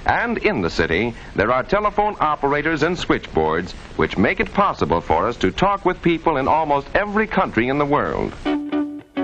And in the city, there are telephone operators and switchboards which make it possible for us to talk with people in almost every country in the world.